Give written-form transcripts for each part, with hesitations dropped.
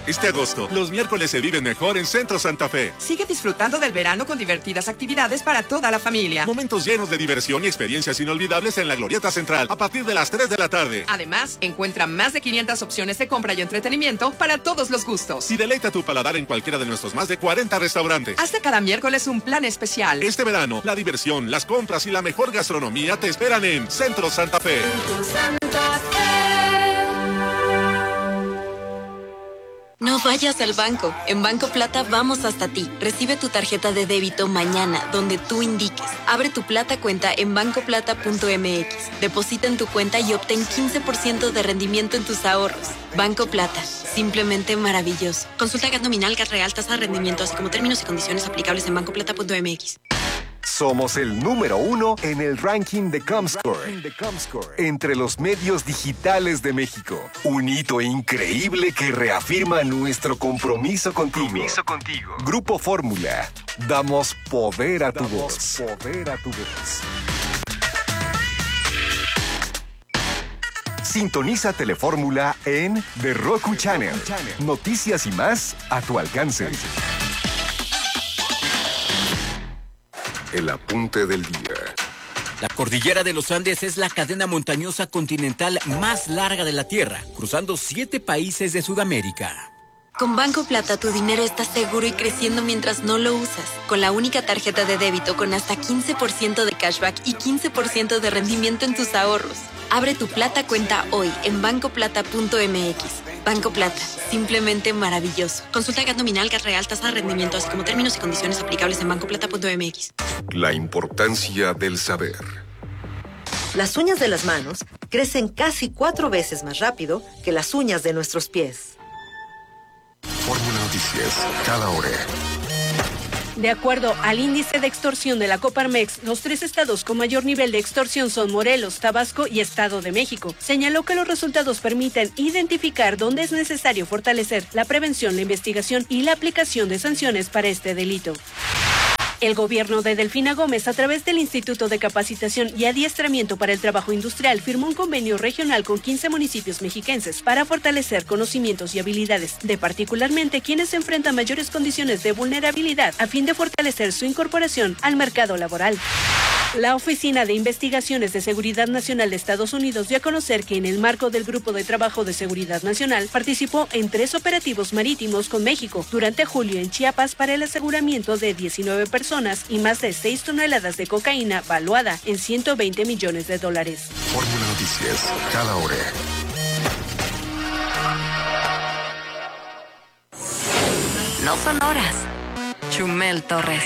Este agosto, los miércoles se viven mejor en Centro Santa Fe. Sigue disfrutando del verano con divertidas actividades para toda la familia. Momentos llenos de diversión y experiencias inolvidables en la Glorieta Central a partir de las 3 de la tarde. Además, encuentra más de 500 opciones de compra y entretenimiento para todos los gustos. Y deleita tu paladar en cualquiera de nuestros más de 40 restaurantes. Haz de cada miércoles un plan especial. Este verano, la diversión, las compras y la mejor gastronomía te esperan en Centro Santa Fe. No vayas al banco. En Banco Plata vamos hasta ti. Recibe tu tarjeta de débito mañana, donde tú indiques. Abre tu Plata cuenta en bancoplata.mx. Deposita en tu cuenta y obtén 15% de rendimiento en tus ahorros. Banco Plata. Simplemente maravilloso. Consulta GAT nominal, GAT real, tasa de rendimiento, así como términos y condiciones aplicables en bancoplata.mx. Somos el número 1 en el ranking de Comscore, entre los medios digitales de México. Un hito increíble que reafirma nuestro compromiso contigo. Grupo Fórmula. Damos poder a tu voz. Sintoniza Telefórmula en The Roku Channel. Noticias y más a tu alcance. El apunte del día. La cordillera de los Andes es la cadena montañosa continental más larga de la Tierra, cruzando 7 países de Sudamérica. Con Banco Plata tu dinero está seguro y creciendo mientras no lo usas. Con la única tarjeta de débito con hasta 15% de cashback y 15% de rendimiento en tus ahorros. Abre tu Plata cuenta hoy en bancoplata.mx. Banco Plata, simplemente maravilloso. Consulta GAT nominal, GAT real, tasa de rendimiento, así como términos y condiciones aplicables en bancoplata.mx. La importancia del saber. Las uñas de las manos crecen casi 4 veces más rápido que las uñas de nuestros pies. Fórmula Noticias, cada hora. De acuerdo al índice de extorsión de la Coparmex, los 3 estados con mayor nivel de extorsión son Morelos, Tabasco y Estado de México. Señaló que los resultados permiten identificar dónde es necesario fortalecer la prevención, la investigación y la aplicación de sanciones para este delito. El gobierno de Delfina Gómez, a través del Instituto de Capacitación y Adiestramiento para el Trabajo Industrial, firmó un convenio regional con 15 municipios mexiquenses para fortalecer conocimientos y habilidades de particularmente quienes enfrentan mayores condiciones de vulnerabilidad a fin de fortalecer su incorporación al mercado laboral. La Oficina de Investigaciones de Seguridad Nacional de Estados Unidos dio a conocer que en el marco del Grupo de Trabajo de Seguridad Nacional participó en 3 operativos marítimos con México durante julio en Chiapas para el aseguramiento de 19 personas y más de 6 toneladas de cocaína valuada en $120 millones. Fórmula Noticias, cada hora. No son horas. Chumel Torres.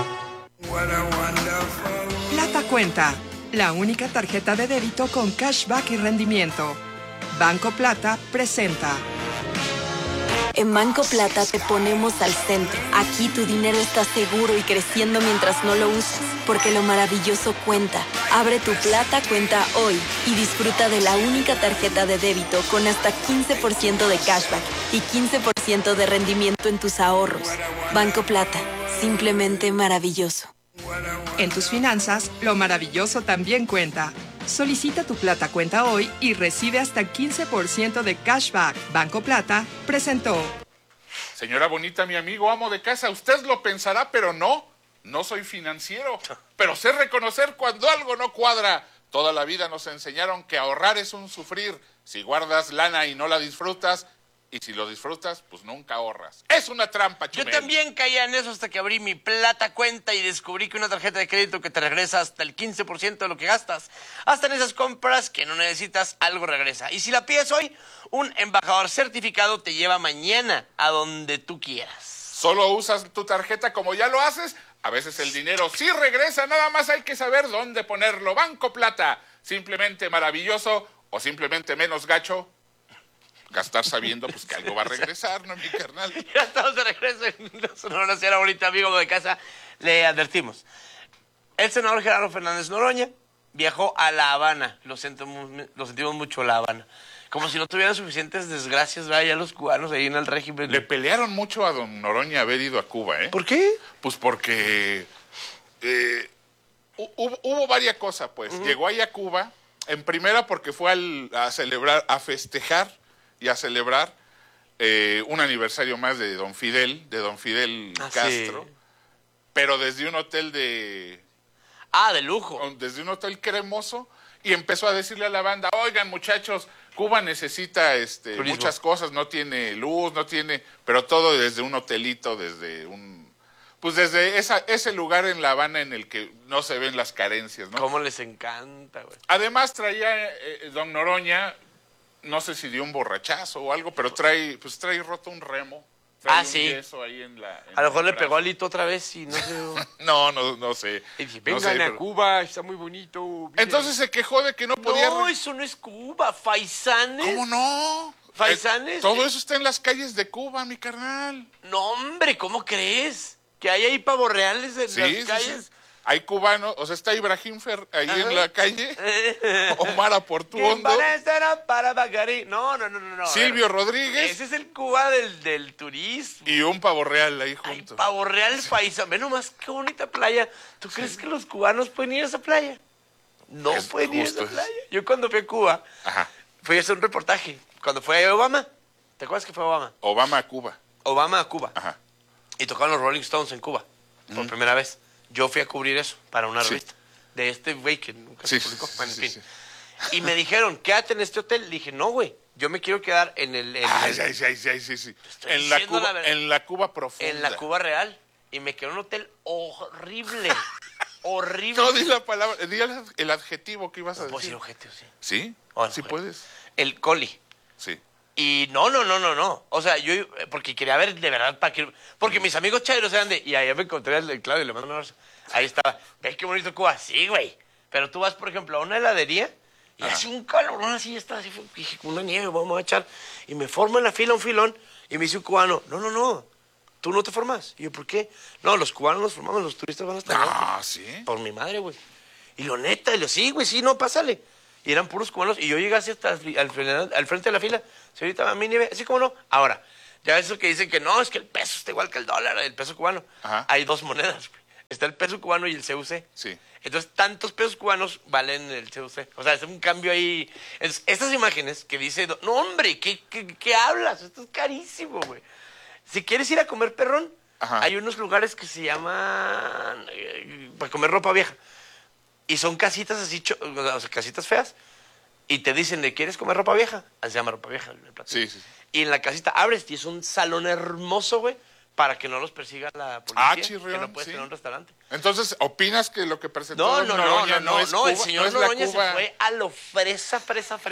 Plata Cuenta, la única tarjeta de débito con cashback y rendimiento. Banco Plata presenta. En Banco Plata te ponemos al centro. Aquí tu dinero está seguro y creciendo mientras no lo usas, porque lo maravilloso cuenta. Abre tu Plata cuenta hoy y disfruta de la única tarjeta de débito con hasta 15% de cashback y 15% de rendimiento en tus ahorros. Banco Plata, simplemente maravilloso. En tus finanzas, lo maravilloso también cuenta. Solicita tu Plata Cuenta hoy y recibe hasta 15% de cashback. Banco Plata presentó. Señora bonita, mi amigo amo de casa, usted lo pensará, pero no soy financiero. Pero sé reconocer cuando algo no cuadra. Toda la vida nos enseñaron que ahorrar es un sufrir. Si guardas lana y no la disfrutas, y si lo disfrutas, pues nunca ahorras. Es una trampa, Chumel. Yo también caía en eso hasta que abrí mi Plata Cuenta y descubrí que una tarjeta de crédito que te regresa hasta el 15% de lo que gastas. Hasta en esas compras que no necesitas, algo regresa. Y si la pides hoy, un embajador certificado te lleva mañana a donde tú quieras. Solo usas tu tarjeta como ya lo haces. A veces el dinero sí regresa, nada más hay que saber dónde ponerlo. Banco Plata, simplemente maravilloso o simplemente menos gacho. Gastar sabiendo pues que algo va a regresar, ¿no, mi carnal? Ya estamos de regreso en Sonora, señora bonita, amigo de casa. Le advertimos. El senador Gerardo Fernández Noroña viajó a La Habana. Lo sentimos mucho, La Habana. Como si no tuvieran suficientes desgracias, vaya, los cubanos ahí en el régimen. Le pelearon mucho a don Noroña haber ido a Cuba, ¿eh? ¿Por qué? Pues porque hubo varias cosas, pues. Llegó ahí a Cuba, en primera porque fue a celebrar, a festejar y a celebrar un aniversario más de Don Fidel Castro, sí. Pero desde un hotel de lujo. Desde un hotel cremoso, y empezó a decirle a la banda, oigan muchachos, Cuba necesita muchas cosas, no tiene luz, pero todo desde un hotelito, desde ese lugar en La Habana en el que no se ven las carencias, ¿no? Cómo les encanta, güey. Además traía don Noroña, no sé si dio un borrachazo o algo, pero trae roto un remo. Trae un sí. yeso ahí a lo mejor le pegó alito otra vez y no sé. no sé. Y dije, vengan a Cuba, está muy bonito. Miren. Entonces se quejó de que no podía... No, eso no es Cuba, Faisanes. ¿Cómo no? ¿Faisanes? Todo eso está en las calles de Cuba, mi carnal. No, hombre, ¿cómo crees? Que hay ahí pavos reales en las calles. Sí. Hay cubanos, o sea, está Ibrahim Fer ahí en la calle, Omar Aportuondo, no. Silvio Rodríguez. Ese es el Cuba del turismo. Y un pavo real ahí junto. Ay, pavo real paisa. Ve nomás qué bonita playa. ¿Tú crees que los cubanos pueden ir a esa playa? No pueden ir a esa playa. Yo cuando fui a Cuba, fui a hacer un reportaje. Cuando fue Obama, ¿te acuerdas que fue Obama? Obama a Cuba. Ajá. Y tocaron los Rolling Stones en Cuba, por primera vez. Yo fui a cubrir eso para una revista de este güey que nunca se publicó. Bueno, en fin. Y me dijeron, quédate en este hotel. Le dije, no, güey, yo me quiero quedar en el... Sí. En la Cuba profunda. En la Cuba real. Y me quedé en un hotel horrible. Horrible. No, di la palabra, di el adjetivo que ibas a decir. ¿Puedo decir adjetivo, sí? ¿Sí? Bueno, sí puedes. El coli. Sí. Y no. O sea, yo, porque quería ver de verdad para que... Porque mis amigos chairos eran de... Y ahí me encontré el Claudio, le mando un abrazo. Ahí estaba. ¿Ves qué bonito Cuba? Sí, güey. Pero tú vas, por ejemplo, a una heladería y hace un calorón así, está así. Dije, con una nieve, vamos a echar. Y me formo en la fila un filón y me dice un cubano, no. Tú no te formas. Y yo, ¿por qué? No, los cubanos nos formamos, los turistas van a estar. Ah, ¿sí? Por mi madre, güey. Y lo neta, y lo sí, güey, sí, no, pásale. Y eran puros cubanos. Y yo llegué así hasta al frente de la fila. Señorita, a mí nieve. Así como no. Ahora, ya ves eso que dicen que no, es que el peso está igual que el dólar, el peso cubano. Ajá. Hay dos monedas, güey. Está el peso cubano y el CUC. Sí. Entonces, tantos pesos cubanos valen el CUC. O sea, es un cambio ahí. Estas imágenes que dice, no, hombre, ¿qué hablas? Esto es carísimo, güey. Si quieres ir a comer perrón, hay unos lugares que se llaman para comer ropa vieja. Y son casitas así, o sea, casitas feas. Y te dicen, ¿le quieres comer ropa vieja? Así se llama ropa vieja. El platillo. Sí. Y en la casita abres y es un salón hermoso, güey, para que no los persiga la policía. Chirrión, que no puedes tener un restaurante. Entonces, ¿opinas que lo que presentó Noroña no es no, Cuba? el señor no es Noroña se fue a lo fresa.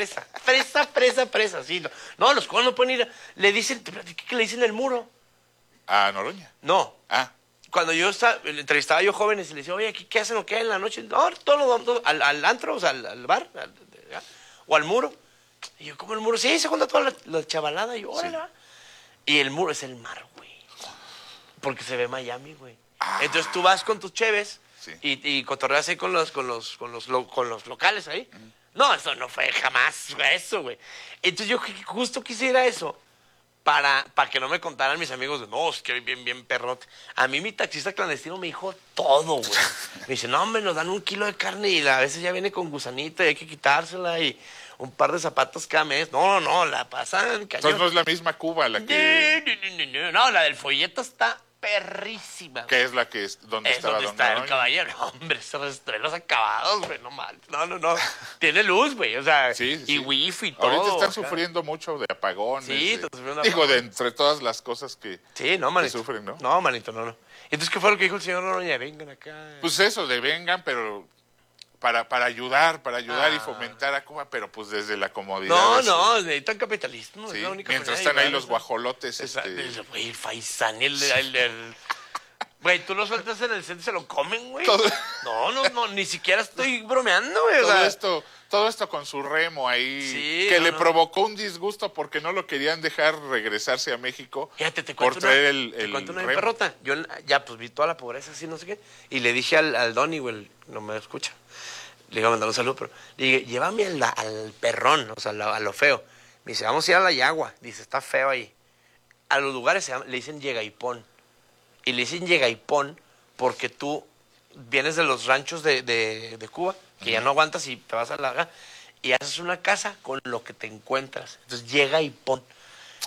Sí, no, los cubanos no pueden ir. Le dicen, te platiqué que le dicen el muro. ¿A Noroña? No. Cuando yo entrevistaba yo jóvenes y le decía, oye, ¿qué hacen o qué en la noche? No, todos nos vamos al antro, o sea, al bar, o al muro. Y yo, ¿cómo el muro? Sí, se junta toda la chavalada. Y yo, órale, va. Y el muro es el mar, güey. Porque se ve Miami, güey. Entonces tú vas con tus cheves y cotorreas ahí con los locales ahí. No, eso no fue jamás eso, güey. Entonces yo justo quise ir a eso para que no me contaran mis amigos de, no, es que bien perrote. A mí mi taxista clandestino me dijo todo, güey. Me dice, no, hombre, nos dan 1 kilo de carne y a veces ya viene con gusanito y hay que quitársela y un par de zapatos cada mes. No, la pasan cañón. Entonces no es la misma Cuba la que... No, la del folleto está perrísima. ¿Qué es la que donde estaba donde está el caballero? No, hombre, esos estrenos acabados, güey, no mal. No. Tiene luz, güey, o sea, y wifi y todo. Ahorita están sufriendo mucho de apagones. Sí, están sufriendo de apagones. De entre todas las cosas que, manito, que sufren, ¿no? No, manito, no. Entonces, ¿qué fue lo que dijo el señor Noroña? Vengan acá. Pues eso, vengan, pero... Para ayudar y fomentar a Cuba, pero pues desde la comodidad. No, necesitan capitalismo. Sí, es la única mientras están ahí los guajolotes. Güey, el faisán, güey, tú lo sueltas en el centro y se lo comen, güey. No, ni siquiera estoy bromeando, güey. Todo esto con su remo ahí, que le provocó un disgusto porque no lo querían dejar regresarse a México. Fíjate, te por traer el te cuento una remo. perrota. Yo ya pues vi toda la pobreza así, no sé qué, y le dije al Donny, güey, no me escucha. Le iba a mandar un saludo, pero le dije, llévame al perrón, o sea, a lo feo. Me dice, vamos a ir a la Yagua. Dice, está feo ahí. A los lugares le dicen Yegaipón. Y le dicen Yegaipón porque tú vienes de los ranchos de Cuba, que ya no aguantas y te vas a la... Y haces una casa con lo que te encuentras. Entonces, Yegaipón. Entonces,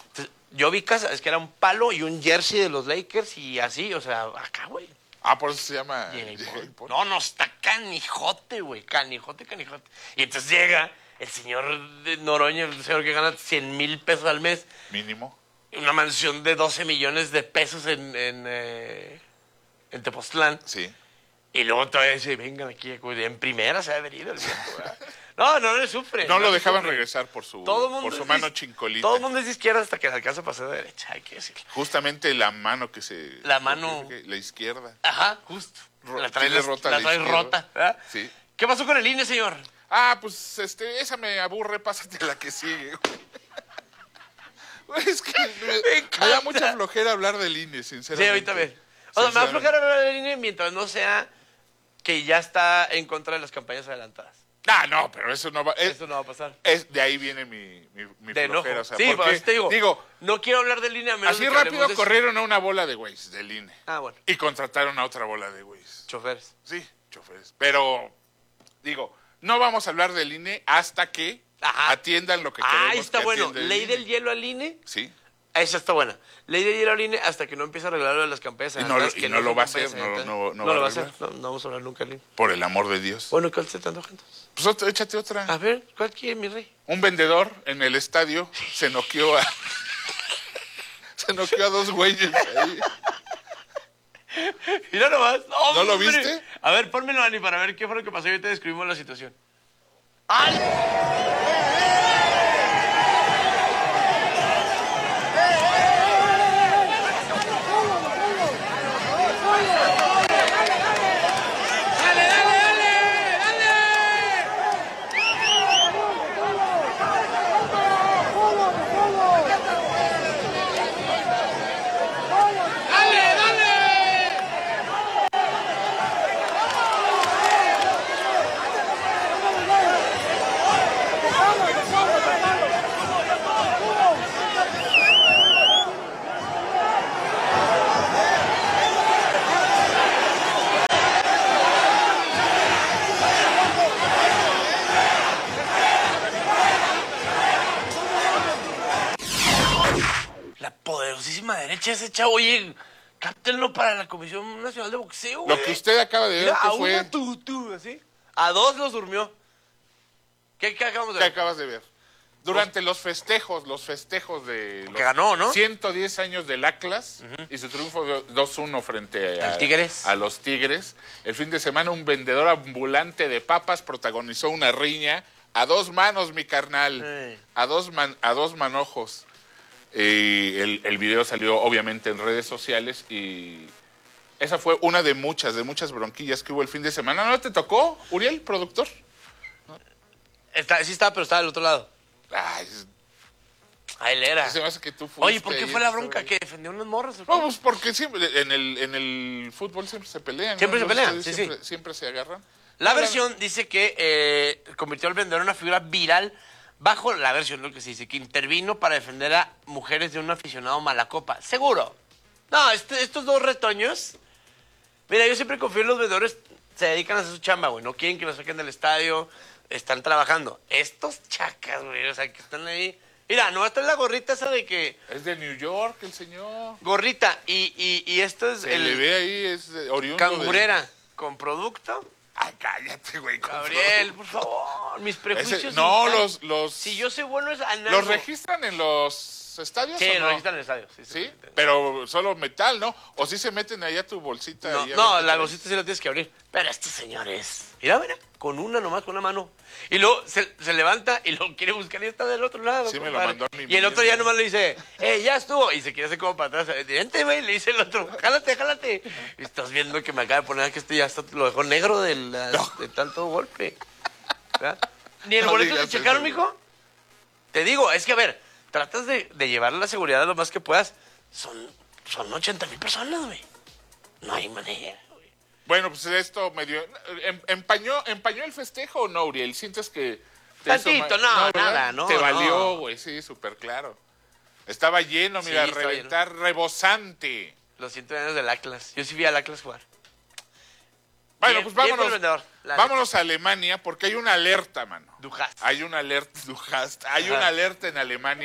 Yo vi casa, es que era un palo y un jersey de los Lakers y así, o sea, acá, güey. Ah, por eso se llama J.J. J.J. Paul. Paul. No, está canijote, güey, canijote. Y entonces llega el señor de Noroña, el señor que gana 100,000 pesos al mes, Mínimo. una mansión de 12 millones de pesos en Tepoztlán. Sí. Y luego todavía dice, vengan aquí, güey, en primera se ha venido el viejo, ¿verdad? No le sufre. No lo le dejaban sufre. regresar por su es de- mano chincolita. Todo el mundo es de izquierda hasta que le alcanza a pasar de derecha, hay que decirlo. Justamente la mano que se... La mano- La izquierda. Ajá, justo. La trae Tiene rota la izquierda. rota, ¿verdad? Sí. ¿Qué pasó con el INE, señor? Ah, pues esa me aburre, pásate la que sigue. Güey, es que me da mucha flojera hablar del INE, sinceramente. Sí, ahorita ven. O sea, me va a aflojar hablar del INE mientras no sea que ya está en contra de las campañas adelantadas. Ah, no, pero eso no va... Eso no va a pasar. De ahí viene mi De enojo. flojera. O sea, Sí, porque, pues te digo, digo, no quiero hablar del INE a menos así de que rápido hablemos de eso. corrieron a una bola de güeyes del INE. Ah, bueno. Y contrataron a otra bola de güeyes. Choferes. Sí, choferes. Pero, digo, no vamos a hablar del INE hasta que atiendan lo que queremos Ah, está que bueno. atienda el Ley INE. del hielo al INE. Sí. Esa está buena. Ley del hielo al INE hasta que no empiece a arreglar lo de las campañas Y no adelantadas, lo- y que no lo son va a campañas hacer, no adelantadas. lo lo va a va a hacer. No vamos a hablar nunca del INE. Por el amor de Dios. Bueno, ¿cuál se te antoja entonces? Pues échate otra. A ver, ¿cuál quiere, mi rey? Un vendedor en el estadio se noqueó a... se noqueó a dos güeyes ahí. Mira nomás. ¿No lo hombre. viste? A ver, pónmelo, Ani, para ver qué fue lo que pasó y ahorita describimos la situación. ¡Ay! La poderosísima derecha ese chavo, oye, cáptenlo para la Comisión Nacional de Boxeo, güey. Lo que usted acaba de ver, Mira, que a fue... una tú, así. A dos los durmió. ¿Qué acabamos de ¿Qué ver? acabas de ver? Durante los festejos de los Que ganó, ¿no? 110 años del Atlas y su triunfo de 2-1 frente Al Tigres. a los Tigres. El fin de semana un vendedor ambulante de papas protagonizó una riña a dos manos, mi carnal. A dos manojos. El video salió obviamente en redes sociales y esa fue una de muchas bronquillas que hubo el fin de semana. ¿No te tocó, Uriel, productor? Sí estaba, pero estaba del otro lado. Ay, Ah, él era. se me hace que tú fuiste. Oye, ¿por qué ahí, fue la estaba bronca? ahí. ¿Que defendió unos morros? o qué? No, pues porque siempre en el fútbol siempre se pelean. Siempre ¿no? se pelean, Los sí, estadios sí. Siempre se agarran. La versión dice que convirtió al vendedor en una figura viral bajo la versión, lo que se dice, que intervino para defender a mujeres de un aficionado malacopa. ¿Seguro? No, estos dos retoños, mira, yo siempre confío en los vendedores, se dedican a hacer su chamba, güey, no quieren que los saquen del estadio, están trabajando. Estos chacas, güey, o sea, que están ahí. Mira, no va a estar la gorrita esa de que... Es de New York el señor. Gorrita, y esto es Se le ve ahí, es oriundo cangurera, con producto. Ay, cállate, güey. Gabriel, por favor, mis prejuicios. No, están- los... Si yo soy bueno es anal. ¿Los registran en los estadios Sí, o lo no? registran en el estadio. Sí, Sí, pero solo metal, ¿no? O sí se meten ahí a tu bolsita. No, y a no, ver qué la traes. bolsita sí la tienes que abrir. Pero este señor es... Mira, con una nomás, con una mano. Y luego se levanta y lo quiere buscar y está del otro lado. Sí, me lo compadre. mandó a mí Y el otro mismo. ya nomás le dice, ya estuvo. Y se quiere hacer como para atrás. Vente, güey, le dice el otro, jálate. Y estás viendo que me acaba de poner que este ya está, lo dejó negro de tanto golpe. ¿Verdad? Ni el No boleto digas te checaron, eso, mijo. Te digo, es que a ver, tratas de llevar la seguridad lo más que puedas. Son 80,000 personas, güey. No hay manera. Bueno, pues esto medio... ¿Empañó el festejo o no, Uriel? ¿Sientes que... Tantito, no, ¿verdad? nada, no, Te valió, no. güey, sí, súper claro. Estaba lleno, mira, Sí, estaba reventar, rebosante. Los 100 años del Atlas. Yo sí vi al Atlas jugar. Bueno, Bien, pues bien por el vámonos, vendedor, la vámonos a Alemania porque hay una alerta, mano. Dujas. Hay una alerta, Duhast, hay una alerta en Alemania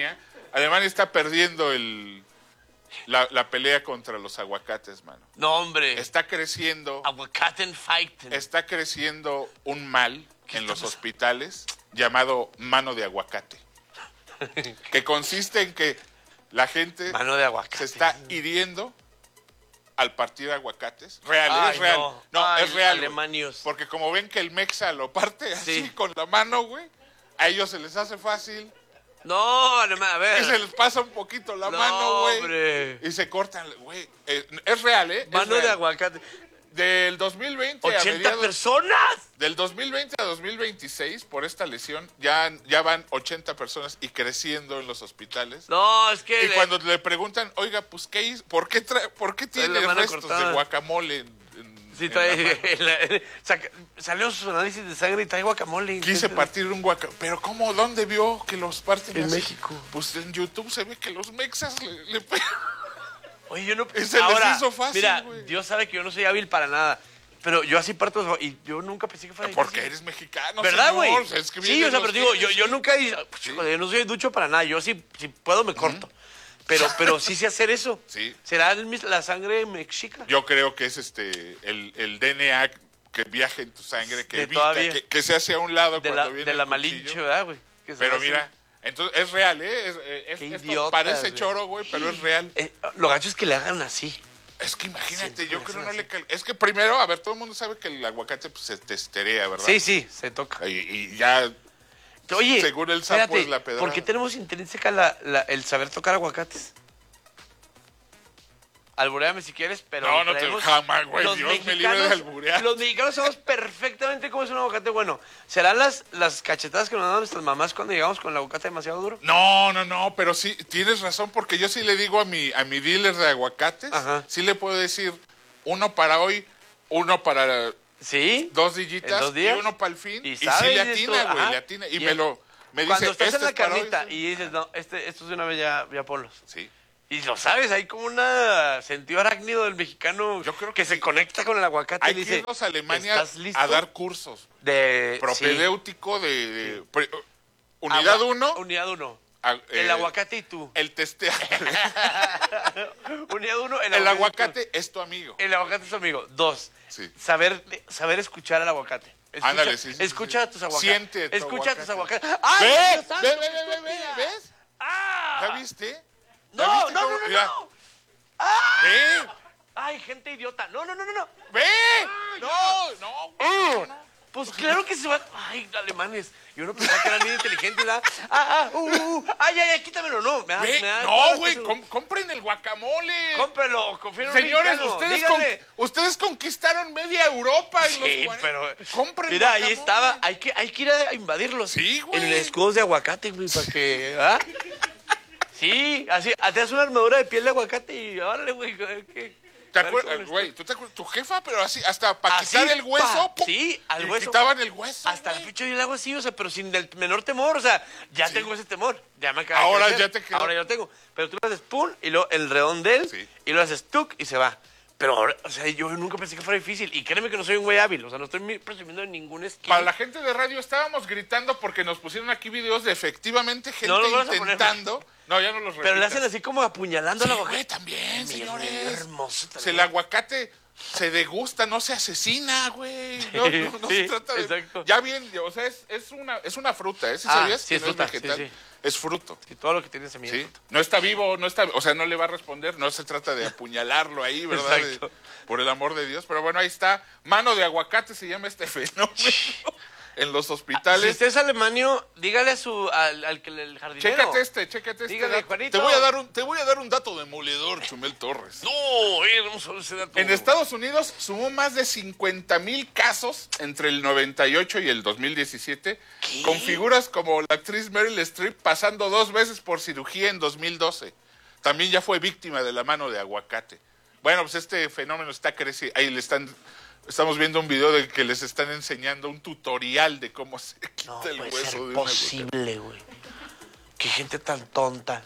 Alemania está perdiendo la pelea contra los aguacates, mano. No, hombre. Está creciendo. Aguacaten fighten. Está creciendo un mal en los hospitales llamado mano de aguacate. Que consiste en que la gente mano de aguacate. Se está hiriendo al partir aguacates. Real, es real. No, es real. Alemanios. Porque como ven que el mexa lo parte así con la mano, güey, a ellos se les hace fácil. No, a ver. Y se les pasa un poquito la mano, güey. Y se cortan, güey. Es real, ¿eh? Mano de aguacate. Del 2020 ¿80 a mediados, personas? Del 2020 a 2026, por esta lesión, ya van 80 personas y creciendo en los hospitales. No, es que... Y cuando le preguntan, oiga, pues, ¿qué hizo? ¿Por qué tiene restos cortada de guacamole sí, salió su análisis de sangre y trae guacamole. Quise partir un guacamole. Pero ¿cómo? ¿Dónde vio que los parten en así? México? Pues en YouTube se ve que los mexas le pegan. Oye, yo no... Se les hizo fácil, mira, güey. Dios sabe que yo no soy hábil para nada. Pero yo así parto y yo nunca pensé que fuera difícil. Porque eres mexicano, ¿verdad, güey? Es que sí, o sea, pero digo, yo nunca... Sí. Yo no soy ducho para nada. Yo si puedo me corto. Pero sí sé hacer eso. Sí. ¿Será la sangre mexica? Yo creo que es el DNA que viaja en tu sangre, que evita, que se hace a un lado cuando viene de la el Malinche, cuchillo. ¿verdad, güey? Pero mira, entonces es real, ¿eh? Esto idiotas, parece güey. choro, güey, pero es real. Lo gacho es que le hagan así. Es que imagínate, yo creo es que primero, a ver, todo el mundo sabe que el aguacate pues, se testerea, ¿verdad? Sí, se toca. Y ya, oye, según el sapo espérate, es la pedrada. ¿por qué tenemos intrínseca el saber tocar aguacates? Alburéame si quieres, pero... No te jamás, güey, Dios me libre de alburear. Los mexicanos sabemos perfectamente cómo es un aguacate bueno. ¿Serán las cachetadas que nos dan nuestras mamás cuando llegamos con el aguacate demasiado duro? No, pero sí, tienes razón, porque yo sí le digo a mi dealer de aguacates, sí le puedo decir, uno para hoy, uno para... ¿Sí? 2 dillitas, ¿2 días? Y uno para el fin, y sí sabes le atina, güey, le atina. Y me dice, cuando estás en la es para hoy, carnita sí. y dices, no, estos de una vez ya ponlos. Sí. Y lo sabes, hay como un sentido arácnido del mexicano. Yo creo que se conecta con el aguacate. Hay y dice, que irnos a Alemania ¿estás listo? a dar cursos de propedéutico unidad 1. Unidad 1. El aguacate y tú. El testeo. Unidad 1. El aguacate es tu amigo. El aguacate es tu amigo. 2. Sí. Saber escuchar al aguacate. Ándale, sí. Escucha a tus aguacates. Siente tu escucha a tus aguacates. ¡Ve! Dios santo, ¡Ve! ¿Ves? ¿Ya viste? No. ¡Ve! Ay, gente idiota. No. ¡Ve! No. Pues claro que se va. Ay, alemanes. Yo no pensaba que eran bien inteligentes, ¿verdad? Ay, quítamelo. No, no, güey, compren el guacamole. Cómprelo, confío en un Señores, mexicano, ustedes conquistaron media Europa en sí, los 40. pero compren mira, guacamole. ahí estaba. Hay que ir a invadirlos. Sí, güey. En escudos de aguacate, güey, para que. ¿Ah? Sí, así, te haces una armadura de piel de aguacate y órale, güey. ¿Te acuerdas, güey? ¿Tú te acuerdas? Tu jefa, pero así, hasta para quitar el hueso. Sí, al hueso. Quitaban el hueso. Hasta el pecho yo le hago así, o sea, pero sin el menor temor, o sea, ya tengo ese temor. Ya me acaba Ahora de crecer. ya te quedó. Ahora ya lo tengo. Pero tú lo haces pum, y luego el redondel, y lo haces tuc y se va. Pero ahora, o sea, yo nunca pensé que fuera difícil. Y créeme que no soy un güey hábil, o sea, no estoy presumiendo de ningún skill. Para la gente de radio estábamos gritando porque nos pusieron aquí videos de efectivamente gente intentando. No, ya no los repitas. Pero le hacen así como apuñalando al aguacate. Güey, también, señores. Hermoso también. Si el aguacate se degusta, no se asesina, güey. No se trata de... Exacto. Ya bien, o sea, es una fruta, ¿eh? ¿Sí sabías? Sí, que es no fruta, es vegetal. sí. Es fruto. Sí, todo lo que tiene semilla. Sí. No está vivo, o sea, no le va a responder, no se trata de apuñalarlo ahí, ¿verdad? Exacto. Por el amor de Dios. Pero bueno, ahí está. Mano de aguacate se llama este fenómeno en los hospitales. Si usted es alemanio, dígale al jardinero. Chécate este. Dígale, Juanito. Te voy a dar un dato demoledor, Chumel Torres. No, no solo ese dato. En Estados Unidos sumó más de 50,000 casos entre el 98 y el 2017, con figuras como la actriz Meryl Streep pasando 2 veces por cirugía en 2012. También ya fue víctima de la mano de aguacate. Bueno, pues este fenómeno está creciendo. Ahí estamos viendo un video de que les están enseñando un tutorial de cómo se quita el hueso de un aguacate. No puede ser posible, güey. Qué gente tan tonta.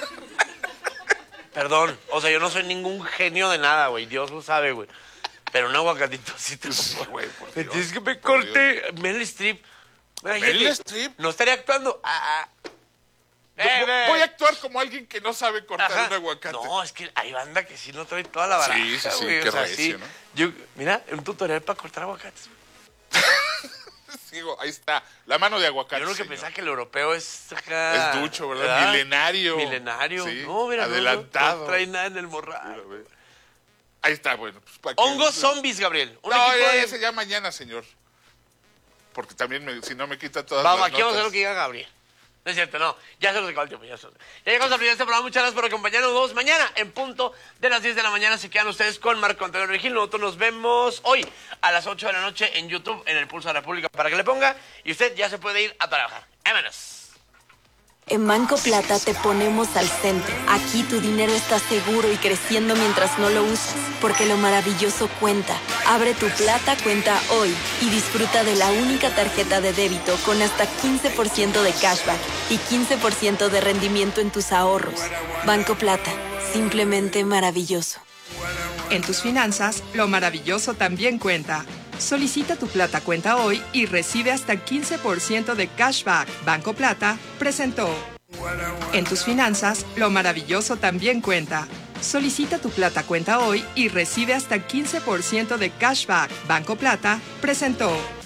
Perdón, o sea, yo no soy ningún genio de nada, güey. Dios lo sabe, güey. Pero un aguacatito así te güey, por me Dios, tienes que me corte Meryl Streep. ¿Meryl Streep? No estaría actuando. Voy a actuar como alguien que no sabe cortar Ajá. un aguacate. No, es que hay banda que sí no trae toda la baraja. Sí, güey, qué o sea, recio, ¿no? Mira, un tutorial para cortar aguacates. Sigo, ahí está, la mano de aguacate. Yo creo que señor. pensaba que el europeo es acá. Es ducho, ¿verdad? Milenario. Milenario. Sí, No, mira, adelantado. No trae nada en el morral. Ahí está, bueno. Pues, ¿para qué? Hongos zombies, Gabriel. Un No, equipo de- ese ya mañana, señor. Porque también, si no me quita todas Vamos, las aquí vamos a ver lo notas. que diga Gabriel. No es cierto, no. Ya se nos acabó el tiempo. Ya llegamos al final de este programa. Muchas gracias por acompañarnos. Nos vemos mañana en punto de las 10 de la mañana. Se quedan ustedes con Marco Antonio Regil. Nosotros nos vemos hoy a las 8 de la noche en YouTube, en el Pulso de la República, para que le ponga. Y usted ya se puede ir a trabajar. ¡Vámonos! En Banco Plata te ponemos al centro. Aquí tu dinero está seguro y creciendo mientras no lo usas, porque lo maravilloso cuenta. Abre tu Plata cuenta hoy y disfruta de la única tarjeta de débito con hasta 15% de cashback y 15% de rendimiento en tus ahorros. Banco Plata, simplemente maravilloso. En tus finanzas, lo maravilloso también cuenta. Solicita tu Plata cuenta hoy y recibe hasta 15% de cashback. Banco Plata presentó. En tus finanzas, lo maravilloso también cuenta. Solicita tu Plata cuenta hoy y recibe hasta 15% de cashback. Banco Plata presentó.